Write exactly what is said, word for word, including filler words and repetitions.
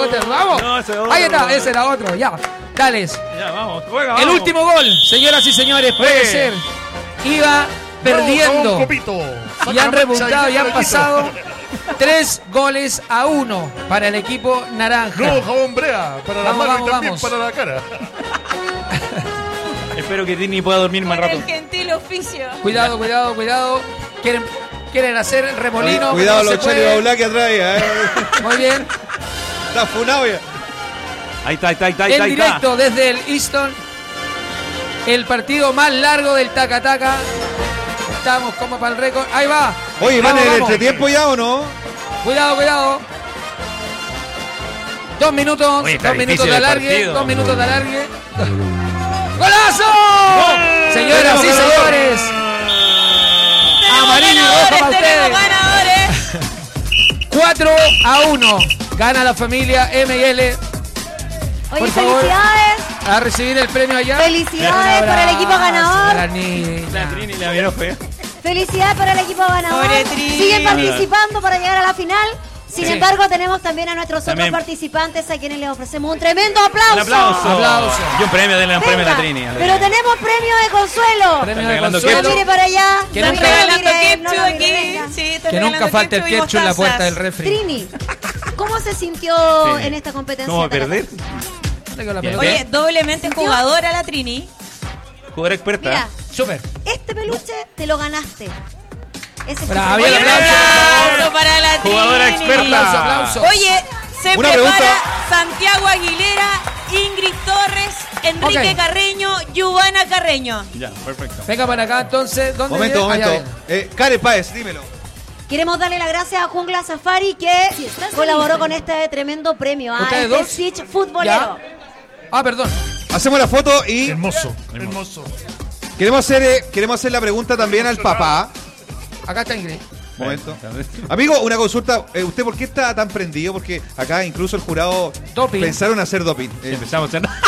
otro. Vamos. No, ese otro. Ahí está, ese era otro. Ya. Dales. Ya, vamos, juega, El vamos. último gol, señoras y señores, puede Oye. ser. Iba perdiendo. Un copito. Y han remontado y han pasado tres goles a uno para el equipo naranja. Nuevo jabón Brea para la Vamos, mano vamos, y también vamos. para la cara. Espero que Tini pueda dormir más Por rato. el gentil oficio. Cuidado, cuidado, cuidado. Quieren, quieren hacer remolino. Cuidado pero no los se Chari puede. Baulá que atrás, ¿eh? Muy bien. Está funado ya. Ahí está, ahí está, ahí está. Ahí En está. directo desde el Easton. El partido más largo del Taca Taca. Estamos como para el récord. Ahí va. Oye, ¿van Vamos, en el vamos. entretiempo ya o no? Cuidado, cuidado. Dos minutos. Oye, está dos minutos difícil de el alargue. partido. Dos minutos de alargue. ¡Golazo! Señoras y Tenemos señores. Tenemos Amarillo y rojo ganadores, para tenemos ustedes. ganadores. cuatro a uno. Gana la familia M y L. Oye, Por favor. felicidades. A recibir el premio allá. Felicidades Un por el equipo abrazo ganador. a la niña. La Trini la miró fea. Felicidades para el equipo ganador. Pobre Trini. Siguen participando para llegar a la final. Sin Sí. embargo, tenemos también a nuestros También. otros participantes a quienes les ofrecemos un tremendo aplauso. Un aplauso. Aplauso. Y un premio, denle un premio a la Venga, Trini. pero tenemos premio de consuelo. Premio de regalando No consuelo. mire para allá. Que no nunca- mire, Regalando no mire, ketchup no lo mire, aquí. venga. Sí, estoy Que nunca regalando falte el ketchup y ketchup en la mostazas. puerta del refri. Trini, ¿cómo se sintió Sí. en esta competencia? ¿Cómo Taca perder? Dale con la Bien. pelota. Oye, doblemente jugadora la Trini. Jugadora experta. Mira, Súper. este peluche te lo ganaste. Ese es tu Bravo, premio. bien, Oye, un aplauso, por aplauso para la Trini. Jugadora experta. Aplauso, aplauso. Oye, se Una prepara pregunta. Santiago Aguilera, Ingrid Torres, Enrique Ok. Carreño, Giovanna Carreño. Ya, perfecto. Venga para acá entonces. ¿Dónde Momento, viene? Allá momento. Eh, Karen Páez, dímelo. Queremos darle las gracias a Jungla Safari que colaboró con este tremendo premio. A ¿Ustedes este dos? Stitch futbolero. viene. Ah, perdón. Hacemos la foto y Hermoso, hermoso. queremos hacer, eh, queremos hacer la pregunta también al papá. Acá está Ingrid. Momento. Amigo, una consulta. Eh, ¿Usted por qué está tan prendido? Porque acá incluso el jurado Doping. pensaron hacer doping. Eh, Empezamos a